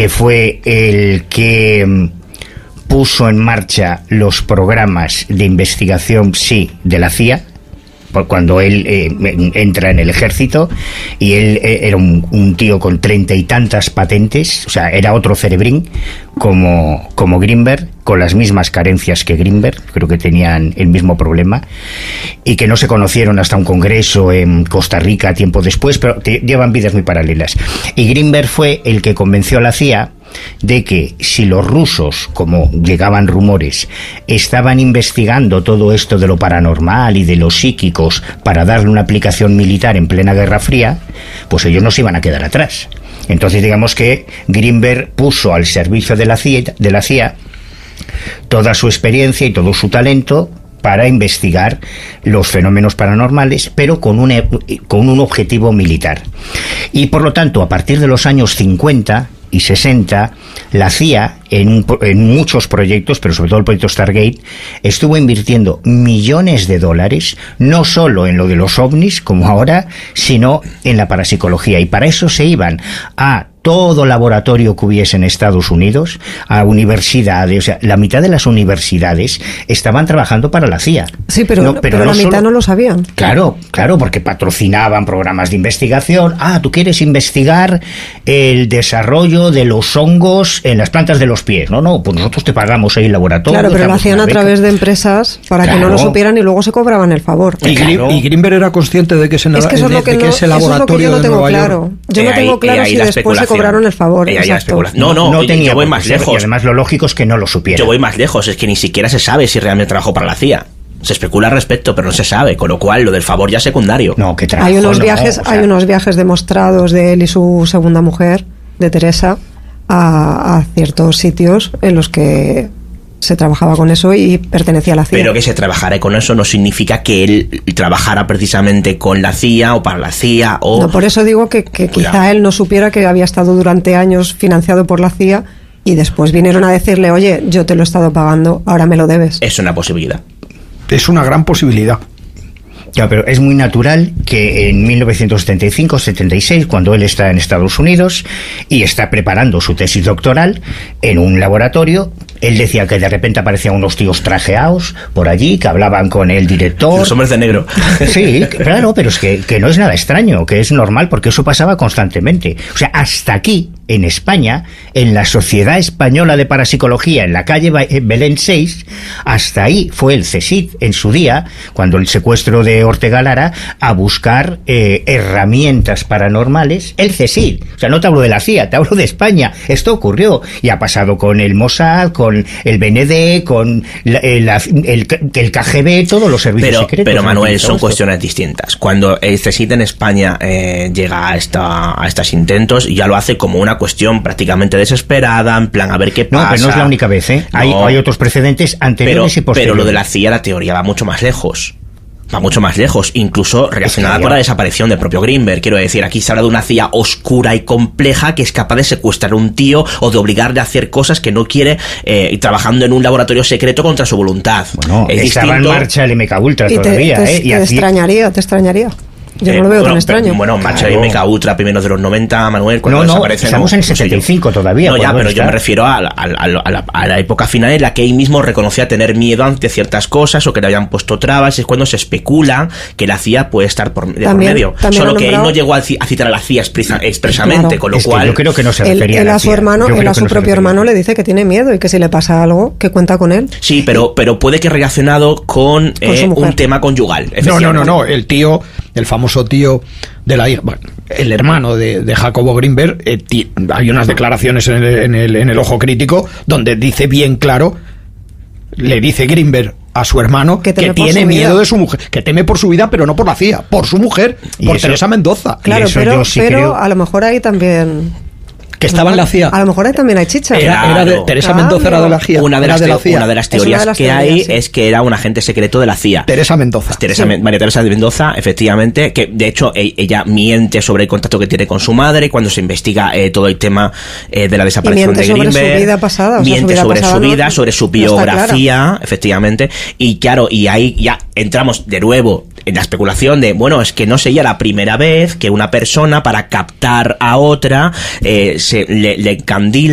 que fue el que puso en marcha los programas de investigación, sí, de la CIA, cuando él entra en el ejército, y él era un tío con 30 y tantas patentes, o sea, era otro cerebrín como Greenberg, con las mismas carencias que Greenberg, creo que tenían el mismo problema, y que no se conocieron hasta un congreso en Costa Rica tiempo después, pero llevan vidas muy paralelas. Y Greenberg fue el que convenció a la CIA de que si los rusos, como llegaban rumores, estaban investigando todo esto de lo paranormal y de los psíquicos para darle una aplicación militar en plena Guerra Fría, pues ellos no se iban a quedar atrás. Entonces, digamos que Greenberg puso al servicio de la CIA toda su experiencia y todo su talento para investigar los fenómenos paranormales, pero con un objetivo militar. Y por lo tanto, a partir de los años 50 y 60, la CIA, en muchos proyectos, pero sobre todo el proyecto Stargate, estuvo invirtiendo millones de dólares, no solo en lo de los ovnis, como ahora, sino en la parapsicología. Y para eso se iban a todo laboratorio que hubiese en Estados Unidos, a universidades, o sea, la mitad de las universidades estaban trabajando para la CIA. Sí, pero la mitad no lo sabían. Claro, porque patrocinaban programas de investigación. Tú quieres investigar el desarrollo de los hongos en las plantas de los pies. No, pues nosotros te pagamos ahí el laboratorio. Claro, pero lo hacían a través de empresas para que no lo supieran y luego se cobraban el favor. Y Greenberg era consciente de que ese laboratorio yo no tengo claro. Yo no tengo claro si después se cobraron el favor. No tenía, yo voy más lejos. Y además lo lógico es que no lo supiera. Yo voy más lejos, es que ni siquiera se sabe si realmente trabajó para la CIA. Se especula al respecto, pero no se sabe, con lo cual lo del favor ya es secundario. No, que trabajó, hay unos viajes demostrados de él y su segunda mujer, de Teresa, a ciertos sitios en los que se trabajaba con eso y pertenecía a la CIA. Pero que se trabajara con eso no significa que él trabajara precisamente con la CIA o para la CIA o... No, por eso digo que quizá él no supiera que había estado durante años financiado por la CIA y después vinieron a decirle, oye, yo te lo he estado pagando, ahora me lo debes. Es una posibilidad. Es una gran posibilidad. Ya, pero es muy natural que en 1975-76, cuando él está en Estados Unidos y está preparando su tesis doctoral en un laboratorio, él decía que de repente aparecían unos tíos trajeados por allí, que hablaban con el director. Los hombres de negro. Sí, claro, pero es que no es nada extraño, que es normal, porque eso pasaba constantemente. O sea, hasta aquí, en España, en la Sociedad Española de Parapsicología, en la calle Belén 6, hasta ahí fue el CSIC en su día, cuando el secuestro de Ortega Lara, a buscar herramientas paranormales, el CSIC. O sea, no te hablo de la CIA, te hablo de España. Esto ocurrió y ha pasado con el Mossad, con el BND, con el KGB, todos los servicios secretos. Pero Manuel, son cuestiones distintas. Cuando el CSIC en España llega a estos intentos, ya lo hace como una cuestión prácticamente desesperada, en plan a ver qué pasa. No, pero no es la única vez, ¿eh? No. Hay otros precedentes anteriores y posteriores. Pero lo de la CIA, la teoría va mucho más lejos. Va mucho más lejos, incluso relacionada con la desaparición del propio Greenberg. Quiero decir, aquí se habla de una CIA oscura y compleja que es capaz de secuestrar a un tío o de obligarle a hacer cosas que no quiere, trabajando en un laboratorio secreto contra su voluntad. Bueno, estaba en marcha el MK Ultra todavía, te extrañaría. Yo no lo veo tan extraño. Bueno, marcha y MK Ultra primeros de los 90, Manuel, cuando desaparece. Estamos en el 75 todavía. No, ya, pero yo me refiero a la época final en la que él mismo reconocía tener miedo ante ciertas cosas o que le habían puesto trabas. Es cuando se especula que la CIA puede estar por medio. Solo que él no llegó a citar a la CIA expresamente, con lo cual... Yo creo que no se refería a su hermano, él a su propio hermano le dice que tiene miedo y que si le pasa algo, que cuenta con él. Sí, pero puede que relacionado con un tema conyugal. No, el famoso tío de la hija, el hermano de Jacobo Greenberg, hay unas declaraciones en el Ojo Crítico donde dice bien claro, le dice Greenberg a su hermano que tiene miedo de su mujer, que teme por su vida, pero no por la CIA, por su mujer, por Teresa Mendoza. Claro, pero a lo mejor ahí también... Que estaba en la CIA. A lo mejor ahí también hay chicha. Teresa Mendoza era de la CIA. Una de las teorías que hay es que era un agente secreto de la CIA. Teresa Mendoza. María Teresa de Mendoza, efectivamente, que de hecho ella miente sobre el contacto que tiene con su madre cuando se investiga todo el tema de la desaparición de Greenberg. Miente sobre su vida pasada. Miente sobre su vida, sobre su biografía, efectivamente. Y claro, y ahí ya entramos de nuevo en la especulación de, bueno, es que no sería la primera vez que una persona, para captar a otra, le encandila